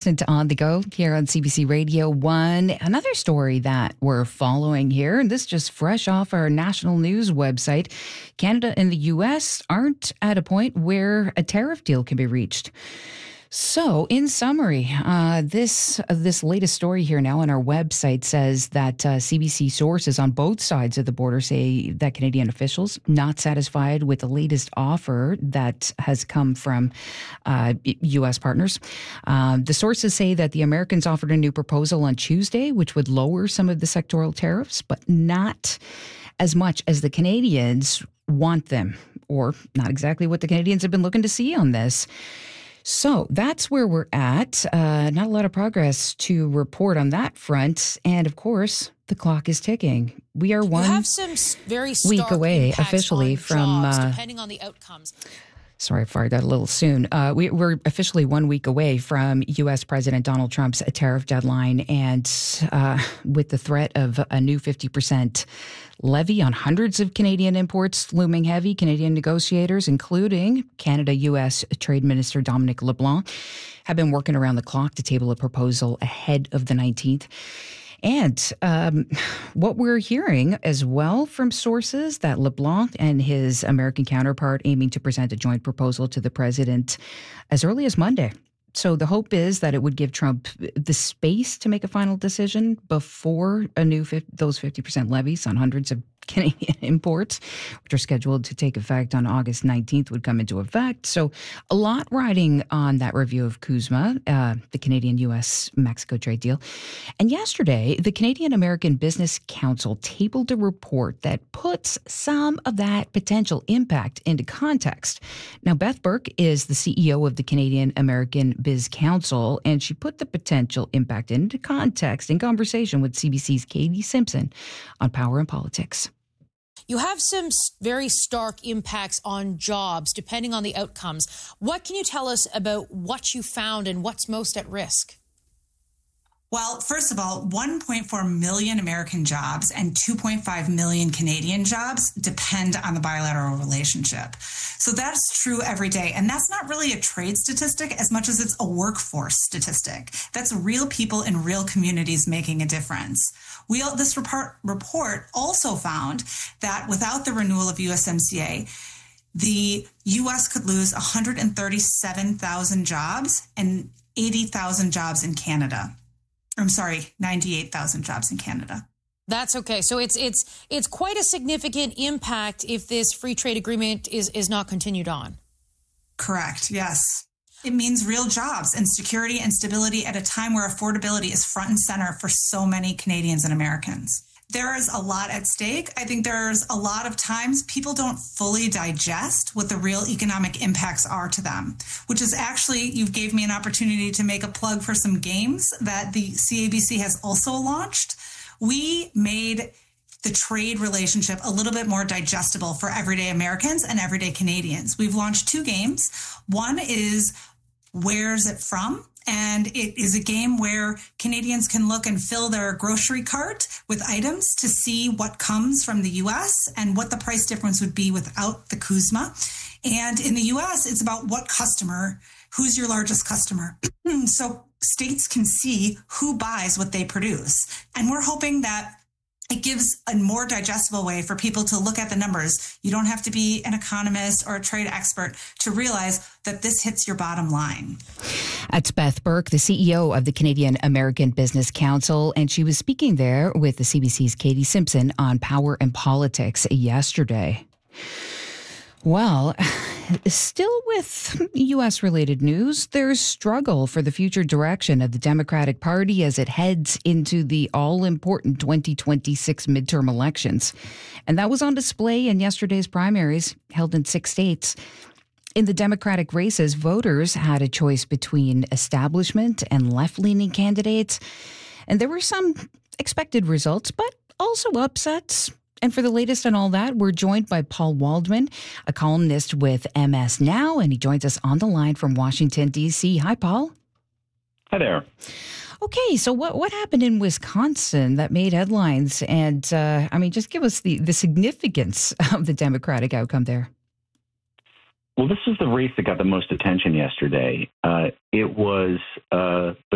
Listen to On the Go here on CBC Radio 1. Another story that we're following here, and this just fresh off our national news website. Canada and the U.S. aren't at a point where a tariff deal can be reached. So, in summary, this latest story here now on our website says that CBC sources on both sides of the border say that Canadian officials not satisfied with the latest offer that has come from U.S. partners. The sources say that the Americans offered a new proposal on Tuesday, which would lower some of the sectoral tariffs, but not as much as the Canadians want them, or not exactly what the Canadians have been looking to see on this. So that's where we're at. Not a lot of progress to report on that front. And of course, the clock is ticking. We are one week away officially from depending on the outcomes. Sorry, I fired that a little soon. We're officially 1 week away from U.S. President Donald Trump's tariff deadline, and with the threat of a new 50% levy on hundreds of Canadian imports looming heavy, Canadian negotiators, including Canada-U.S. Trade Minister Dominic LeBlanc, have been working around the clock to table a proposal ahead of the 19th. And what we're hearing as well from sources that LeBlanc and his American counterpart aiming to present a joint proposal to the president as early as Monday. So the hope is that it would give Trump the space to make a final decision before those 50% levies on hundreds of Canadian imports, which are scheduled to take effect on August 19th, would come into effect. So a lot riding on that review of CUSMA, the Canadian-U.S.-Mexico trade deal. And yesterday, the Canadian-American Business Council tabled a report that puts some of that potential impact into context. Now, Beth Burke is the CEO of the Canadian-American Biz Council, and she put the potential impact into context in conversation with CBC's Katie Simpson on Power and Politics. You have some very stark impacts on jobs, depending on the outcomes. What can you tell us about what you found and what's most at risk? Well, first of all, 1.4 million American jobs and 2.5 million Canadian jobs depend on the bilateral relationship. So that's true every day. And that's not really a trade statistic as much as it's a workforce statistic. That's real people in real communities making a difference. This report also found that without the renewal of USMCA, the U.S. could lose 137,000 jobs and 80,000 jobs in Canada. 98,000 jobs in Canada. That's okay. So it's quite a significant impact if this free trade agreement is not continued on. Correct. Yes. It means real jobs and security and stability at a time where affordability is front and center for so many Canadians and Americans. There is a lot at stake. I think there's a lot of times people don't fully digest what the real economic impacts are to them, which is actually, you gave me an opportunity to make a plug for some games that the CABC has also launched. We made the trade relationship a little bit more digestible for everyday Americans and everyday Canadians. We've launched 2 games. One is Where's It From? And it is a game where Canadians can look and fill their grocery cart with items to see what comes from the U.S. and what the price difference would be without the CUSMA. And in the U.S., it's about who's your largest customer. So states can see who buys what they produce. And we're hoping that it gives a more digestible way for people to look at the numbers. You don't have to be an economist or a trade expert to realize that this hits your bottom line. That's Beth Burke, the CEO of the Canadian-American Business Council, and she was speaking there with the CBC's Katie Simpson on Power and Politics yesterday. Well, still with U.S.-related news, there's struggle for the future direction of the Democratic Party as it heads into the all-important 2026 midterm elections. And that was on display in yesterday's primaries, held in 6 states. In the Democratic races, voters had a choice between establishment and left-leaning candidates. And there were some expected results, but also upsets. And for the latest on all that, we're joined by Paul Waldman, a columnist with MS Now, and he joins us on the line from Washington, D.C. Hi, Paul. Hi there. Okay, so what happened in Wisconsin that made headlines? And, just give us the significance of the Democratic outcome there. Well, this is the race that got the most attention yesterday. It was